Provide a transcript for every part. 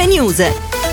News.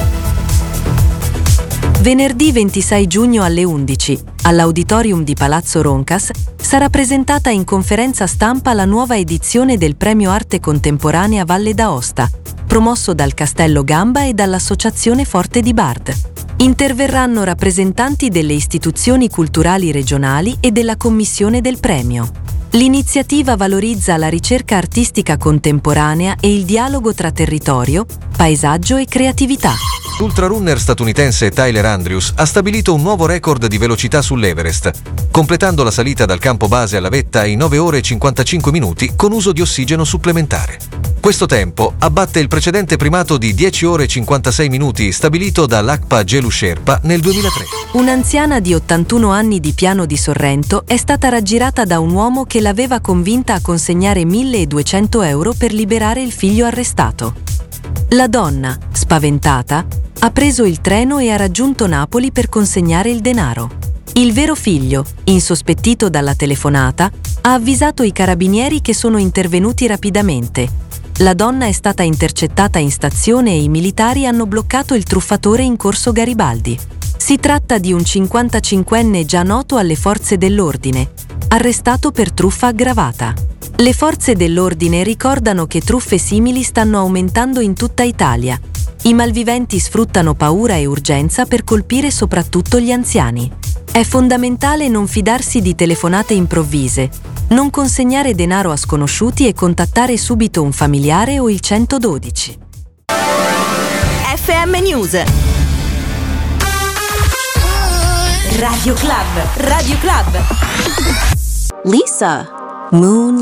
Venerdì 26 giugno alle 11, all'Auditorium di Palazzo Roncas, sarà presentata in conferenza stampa la nuova edizione del Premio Arte Contemporanea Valle d'Aosta, promosso dal Castello Gamba e dall'Associazione Forte di Bard. Interverranno rappresentanti delle istituzioni culturali regionali e della commissione del premio. L'iniziativa valorizza la ricerca artistica contemporanea e il dialogo tra territorio, paesaggio e creatività. L'ultrarunner statunitense Tyler Andrews ha stabilito un nuovo record di velocità sull'Everest, completando la salita dal campo base alla vetta in 9 ore e 55 minuti con uso di ossigeno supplementare. Questo tempo abbatte il precedente primato di 10 ore e 56 minuti stabilito da Lakpa Gelu Sherpa nel 2003. Un'anziana di 81 anni di Piano di Sorrento è stata raggirata da un uomo che l'aveva convinta a consegnare 1.200 euro per liberare il figlio arrestato. La donna, spaventata, ha preso il treno e ha raggiunto Napoli per consegnare il denaro. Il vero figlio, insospettito dalla telefonata, ha avvisato i carabinieri che sono intervenuti rapidamente. La donna è stata intercettata in stazione e i militari hanno bloccato il truffatore in corso Garibaldi. Si tratta di un 55enne già noto alle forze dell'ordine, arrestato per truffa aggravata. Le forze dell'ordine ricordano che truffe simili stanno aumentando in tutta Italia. I malviventi sfruttano paura e urgenza per colpire soprattutto gli anziani. È fondamentale non fidarsi di telefonate improvvise, non consegnare denaro a sconosciuti e contattare subito un familiare o il 112. FM News. Radio Club. Radio Club. Lisa. Moon